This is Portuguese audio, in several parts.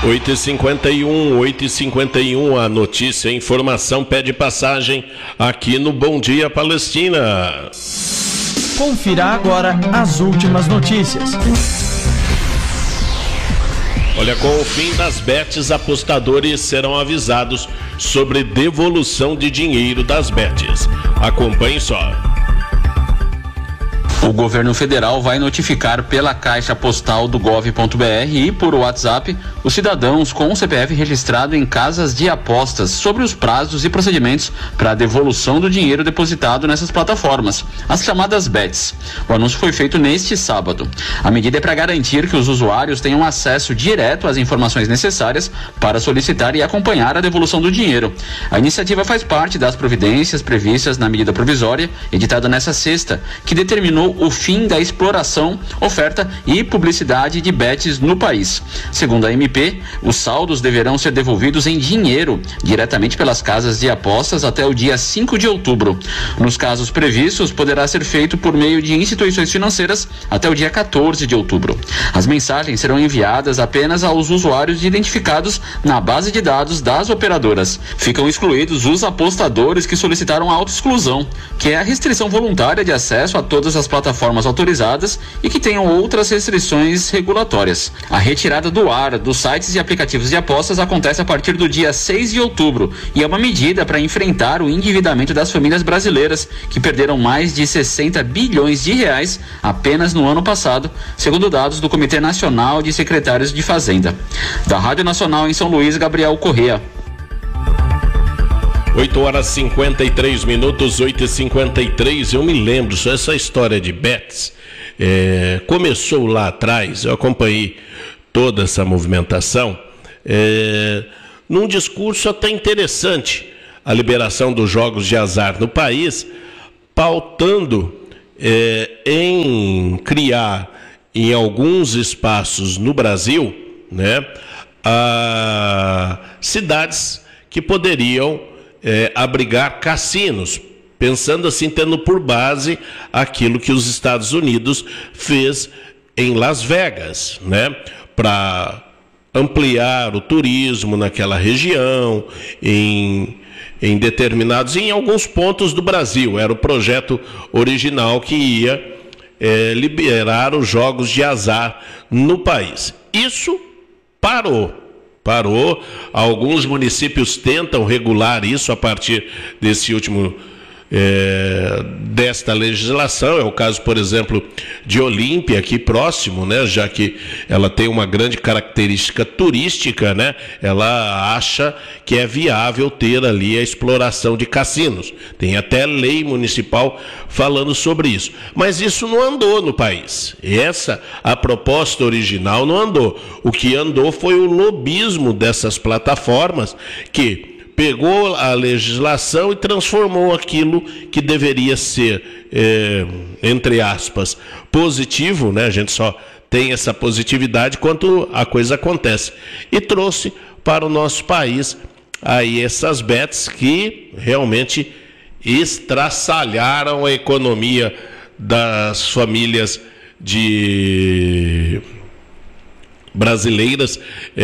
8h51, a notícia, a informação pede passagem aqui no Bom Dia Palestina. Confira agora as últimas notícias. Olha, com o fim das bets, apostadores serão avisados sobre devolução de dinheiro das bets. Acompanhe só. O governo federal vai notificar pela caixa postal do gov.br e por WhatsApp os cidadãos com o CPF registrado em casas de apostas sobre os prazos e procedimentos para a devolução do dinheiro depositado nessas plataformas, as chamadas bets. O anúncio foi feito neste sábado. A medida é para garantir que os usuários tenham acesso direto às informações necessárias para solicitar e acompanhar a devolução do dinheiro. A iniciativa faz parte das providências previstas na medida provisória editada nesta sexta, que determinou o fim da exploração, oferta e publicidade de bets no país. Segundo a MP, os saldos deverão ser devolvidos em dinheiro, diretamente pelas casas de apostas até o dia 5 de outubro. Nos casos previstos, poderá ser feito por meio de instituições financeiras até o dia 14 de outubro. As mensagens serão enviadas apenas aos usuários identificados na base de dados das operadoras. Ficam excluídos os apostadores que solicitaram a autoexclusão, que é a restrição voluntária de acesso a todas as plataformas autorizadas e que tenham outras restrições regulatórias. A retirada do ar dos sites e aplicativos de apostas acontece a partir do dia 6 de outubro e é uma medida para enfrentar o endividamento das famílias brasileiras, que perderam mais de 60 bilhões de reais apenas no ano passado, segundo dados do Comitê Nacional de Secretários de Fazenda. Da Rádio Nacional em São Luís, Gabriel Corrêa. 8h53, 8h53, eu me lembro, só essa história de bets, começou lá atrás, eu acompanhei toda essa movimentação, num discurso até interessante, a liberação dos jogos de azar no país, pautando em criar em alguns espaços no Brasil, né, cidades que poderiam abrigar cassinos, pensando assim, tendo por base aquilo que os Estados Unidos fez em Las Vegas, né, para ampliar o turismo naquela região, em determinados, em alguns pontos do Brasil. Era o projeto original que ia liberar os jogos de azar no país. Isso parou. Alguns municípios tentam regular isso a partir desse último desta legislação. É o caso, por exemplo, de Olímpia, aqui próximo, né, já que ela tem uma grande característica turística, né, ela acha que é viável ter ali a exploração de cassinos. Tem até lei municipal falando sobre isso. Mas isso não andou no país. A proposta original não andou. O que andou foi o lobismo dessas plataformas, que pegou a legislação e transformou aquilo que deveria ser, entre aspas, positivo, né? A gente só tem essa positividade quando a coisa acontece. E trouxe para o nosso país aí essas bets que realmente estraçalharam a economia das famílias brasileiras,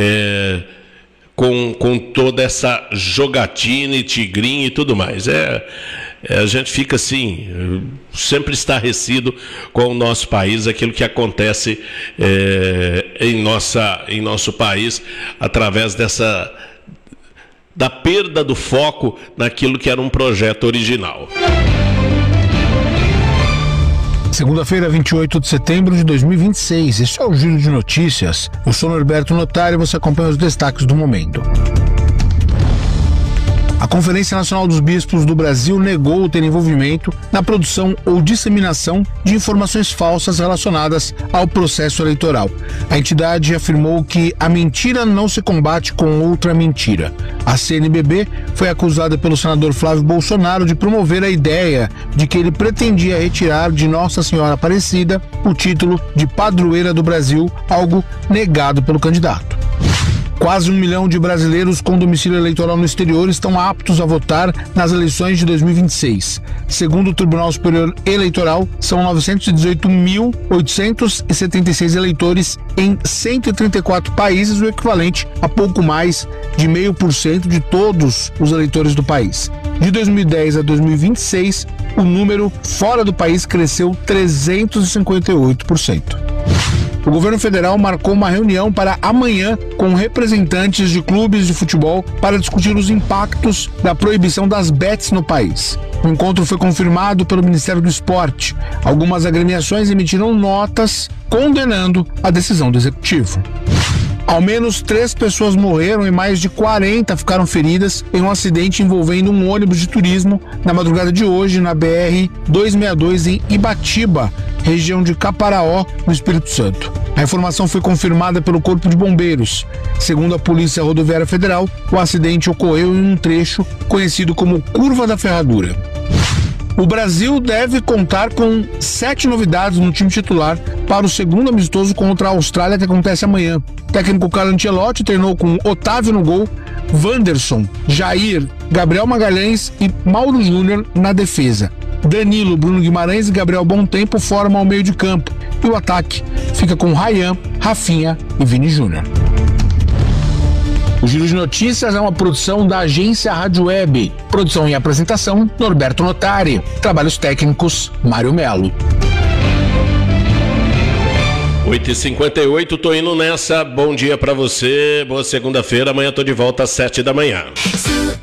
com toda essa jogatina e tigrinho e tudo mais. A gente fica assim, sempre estarrecido com o nosso país, aquilo que acontece em nosso país, através da perda do foco naquilo que era um projeto original. Segunda-feira, 28 de setembro de 2026. Este é o Giro de Notícias. Eu sou Norberto Notário e você acompanha os destaques do momento. A Conferência Nacional dos Bispos do Brasil negou ter envolvimento na produção ou disseminação de informações falsas relacionadas ao processo eleitoral. A entidade afirmou que a mentira não se combate com outra mentira. A CNBB foi acusada pelo senador Flávio Bolsonaro de promover a ideia de que ele pretendia retirar de Nossa Senhora Aparecida o título de padroeira do Brasil, algo negado pelo candidato. Quase 1 milhão de brasileiros com domicílio eleitoral no exterior estão aptos a votar nas eleições de 2026. Segundo o Tribunal Superior Eleitoral, são 918.876 eleitores em 134 países, o equivalente a pouco mais de 0,5% de todos os eleitores do país. De 2010 a 2026, o número fora do país cresceu 358%. O governo federal marcou uma reunião para amanhã com representantes de clubes de futebol para discutir os impactos da proibição das bets no país. O encontro foi confirmado pelo Ministério do Esporte. Algumas agremiações emitiram notas condenando a decisão do executivo. Ao menos 3 pessoas morreram e mais de 40 ficaram feridas em um acidente envolvendo um ônibus de turismo na madrugada de hoje na BR-262 em Ibatiba, região de Caparaó, no Espírito Santo. A informação foi confirmada pelo Corpo de Bombeiros. Segundo a Polícia Rodoviária Federal, o acidente ocorreu em um trecho conhecido como Curva da Ferradura. O Brasil deve contar com 7 novidades no time titular para o segundo amistoso contra a Austrália, que acontece amanhã. O técnico Carlo Ancelotti treinou com Otávio no gol, Wanderson, Jair, Gabriel Magalhães e Mauro Júnior na defesa. Danilo, Bruno Guimarães e Gabriel Bontempo formam o meio de campo. E o ataque fica com Ryan, Rafinha e Vini Júnior. O Giro de Notícias é uma produção da agência Rádio Web. Produção e apresentação, Norberto Notari. Trabalhos técnicos, Mário Melo. 8h58, tô indo nessa. Bom dia pra você, boa segunda-feira. Amanhã tô de volta às 7 da manhã.